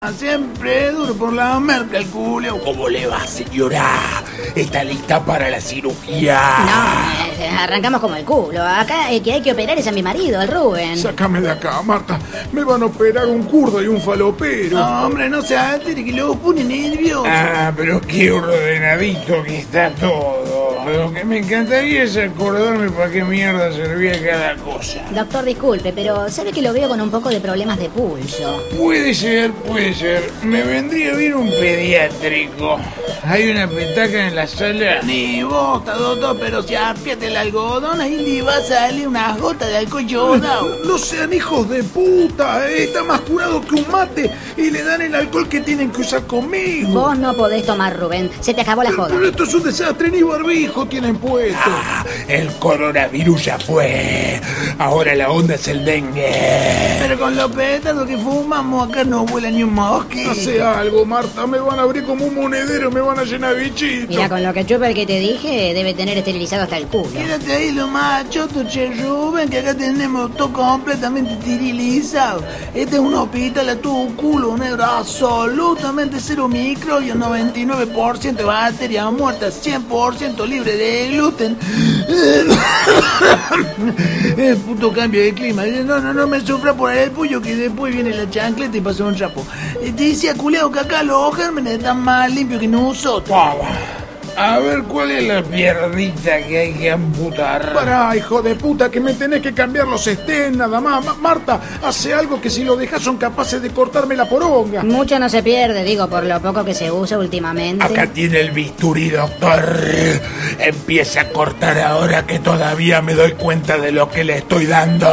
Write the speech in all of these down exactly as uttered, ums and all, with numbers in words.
Siempre duro por la merca el culo. ¿Cómo le va, señora? ¿Está lista para la cirugía? No, eh, arrancamos como el culo. Acá el que hay que operar es a mi marido, el Rubén. Sácame de acá, Marta. Me van a operar un kurdo y un falopero. No, hombre, no se altere que luego pone nervioso. Ah, pero qué ordenadito que está todo. Lo que me encantaría es acordarme para qué mierda servía cada cosa. Doctor, disculpe, pero sabe que lo veo con un poco de problemas de pulso. Puede ser, puede ser. Me vendría bien un pediátrico. Hay una petaca en la sala. Ni bosta, doctor, pero si apriete el algodón, ahí le va a salir una gota de alcohol yodado. No sean hijos de puta. eh, Está más curado que un mate y le dan el alcohol que tienen que usar conmigo. Vos no podés tomar, Rubén. Se te acabó la joda. Pero esto es un desastre, ni barbijo tienen puesto. Ah, el coronavirus ya fue. Ahora la onda es el dengue. Pero con los pétalos que fumamos acá no vuela ni un mosquito. Hace algo, Marta. Me van a abrir como un monedero, me van a llenar de bichitos. Mira, con lo que chupa el que te dije, debe tener esterilizado hasta el culo. Quédate ahí lo más choto, che Rubén, que acá tenemos todo completamente esterilizado. Este es un hospital a todo culo, negro, absolutamente cero microbios, noventa y nueve por ciento de bacterias muertas, cien por ciento libre de gluten. El puto cambio de clima. No, no, no me sufra por el puño, que después viene la chancleta y pasa un chapo. Te decía, culeado, que acá los gérmenes están más limpios que nosotros. A ver, ¿cuál es la pierdita que hay que amputar? Pará, hijo de puta, que me tenés que cambiar los estén, nada más. Ma- Marta, hace algo que si lo dejas son capaces de cortarme la poronga. Mucho no se pierde, digo, por lo poco que se usa últimamente. Acá tiene el bisturí, doctor. Empieza a cortar ahora que todavía me doy cuenta de lo que le estoy dando.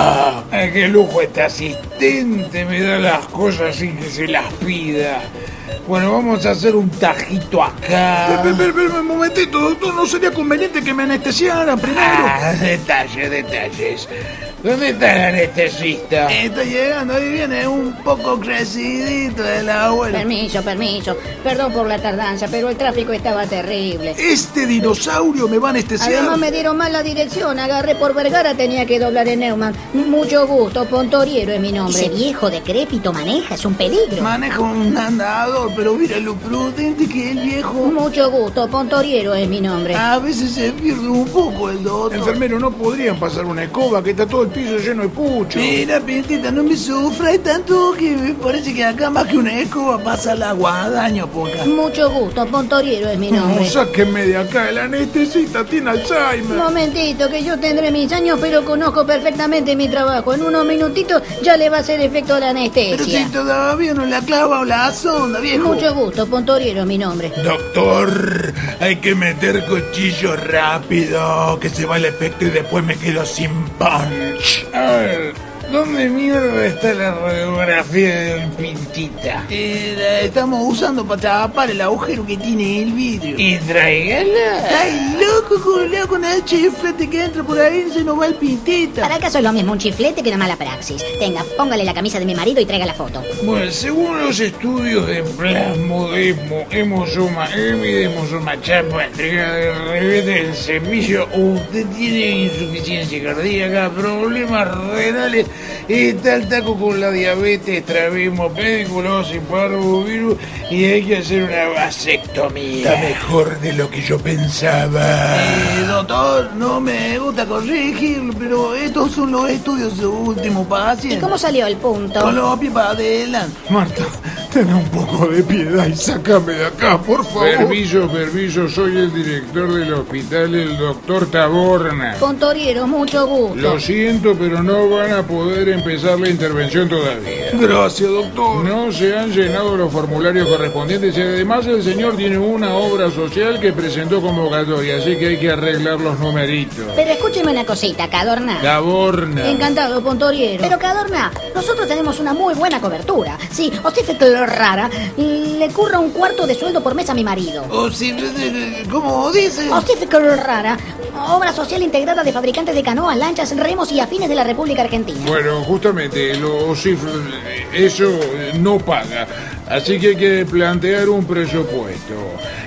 Ay, qué lujo este asistente, me da las cosas sin que se las pida. Bueno, vamos a hacer un tajito acá. Pero, pero, pero, un momentito, doctor, ¿no sería conveniente que me anestesiaran primero? Ah, detalles, detalles. ¿Dónde está el anestesista? Está llegando, ahí viene un poco crecidito del abuelo. Permiso, permiso. Perdón por la tardanza, pero el tráfico estaba terrible. Este dinosaurio me va a anestesiar. Además me dieron mal la dirección, agarré por Vergara, tenía que doblar en Neumann. Mucho gusto, Pontoriero es mi nombre. Ese viejo decrépito maneja, es un peligro. Maneja un andador, pero mira lo prudente que es el viejo. Mucho gusto, Pontoriero es mi nombre. A veces se pierde un poco el doctor. Enfermero, ¿no podrían pasar una escoba que está todo el piso lleno de pucho? Mira, Pintita, no me sufra tanto que me parece que acá más que una escoba pasa la guadaña, poca. Mucho gusto, Pontoriero es mi No, nombre. sáquenme de acá, el anestesista tiene Alzheimer. Momentito, que yo tendré mis años, pero conozco perfectamente mi trabajo. En unos minutitos ya le va a hacer efecto la Pero si anestesia. todavía no la clava o la sonda, viejo. Mucho gusto, Pontoriero es mi nombre. Doctor, hay que meter cuchillo rápido, que se va el efecto y después me quedo sin punch. A ver, ¿dónde mierda está la radiografía del Pintita? Eh, la estamos usando para tapar el agujero que tiene el vidrio. Y tráigala. ¡Ay, loco, culeado, con el chiflete que entra por ahí se nos va el Pintita! Para el caso es lo mismo un chiflete que una mala praxis. Tenga, póngale la camisa de mi marido y traiga la foto. Bueno, según los estudios de plasmodesmo, hemosoma, hemidemosoma, chapa, entrega de revete del semillo, usted tiene insuficiencia cardíaca, problemas renales, está al taco con la diabetes, estrabismo, pediculosis, parvovirus y hay que hacer una vasectomía. Está mejor de lo que yo pensaba. Eh, doctor, no me gusta corregirlo, pero estos son los estudios de su último ¿Y paciente. cómo salió el punto? Con los pies para adelante. Marta, ten un poco de piedad y sácame de acá, por favor. Permiso, permiso, soy el director del hospital, el doctor Taborna. Pontoriero, mucho gusto. Lo siento, pero no van a poder empezar la intervención todavía. Gracias, doctor. No se han llenado los formularios correspondientes y además el señor tiene una obra social que presentó convocatoria, así que hay que arreglar los numeritos. Pero escúcheme una cosita, Cadorna. Taborna. Encantado, Pontoriero. Pero Cadorna, nosotros tenemos una muy buena cobertura. Sí, usted es rara, le curra un cuarto de sueldo por mes a mi marido. O si, ¿cómo dice? Ostifical Rara, obra social integrada de fabricantes de canoas, lanchas, remos y afines de la República Argentina. Bueno, justamente, lo cifro, eso no paga, así que hay que plantear un presupuesto.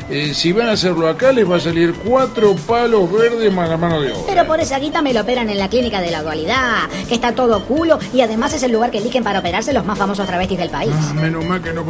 Eh, si van a hacerlo acá, les va a salir cuatro palos verdes más la mano de obra. Pero por esa guita me lo operan en la clínica de la Dualidad, que está todo culo y además es el lugar que eligen para operarse los más famosos travestis del país. Ah, menos mal que no